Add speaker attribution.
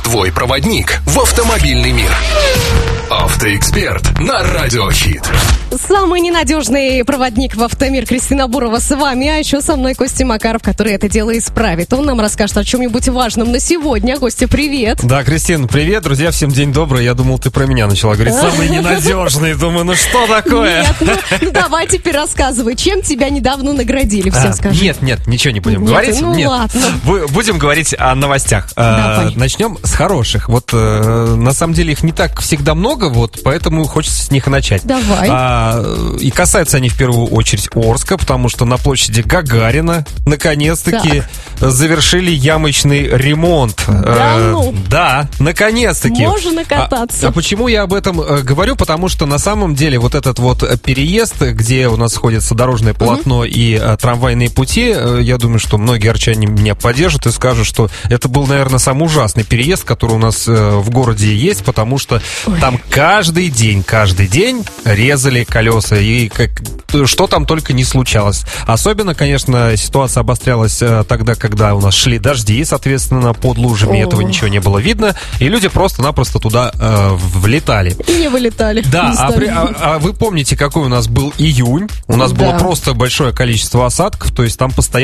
Speaker 1: Твой проводник в автомобильный мир. Автоэксперт на Радио Хит.
Speaker 2: Самый ненадежный проводник в автомир Кристина Бурова с вами, а еще со мной Костя Макаров, который это дело исправит. Он нам расскажет о чем-нибудь важном на сегодня. Костя, привет.
Speaker 3: Да, Кристина, привет. Друзья, всем день добрый. Я думал, ты про меня начала говорить. Самый ненадежный. Думаю, ну что такое?
Speaker 2: Нет, ну давай теперь рассказывай, чем тебя недавно наградили, все скажи.
Speaker 3: Нет, ничего не будем говорить.
Speaker 2: Ну ладно.
Speaker 3: Будем говорить о новостях.
Speaker 2: Давай.
Speaker 3: Начнем с хороших. Вот на самом деле их не так всегда много, вот поэтому хочется с них и начать.
Speaker 2: Давай.
Speaker 3: И касаются они в первую очередь Орска, потому что на площади Гагарина наконец-таки завершили ямочный ремонт. Да, наконец-таки.
Speaker 2: Можно кататься.
Speaker 3: А почему я об этом говорю? Потому что на самом деле вот этот вот переезд, где у нас сходится дорожное полотно и трамвайные пути, я думаю, что многие арчане меня поддержат и скажут, что это был, наверное, самый ужасный переезд, который у нас в городе есть, потому что там каждый день резали колеса, и что там только не случалось. Особенно, конечно, ситуация обострялась тогда, когда у нас шли дожди, соответственно, под лужами этого ничего не было видно, и люди просто-напросто туда влетали.
Speaker 2: И не вылетали.
Speaker 3: Да, а вы помните, какой у нас был июнь? У нас было просто большое количество осадков, то есть там постоянно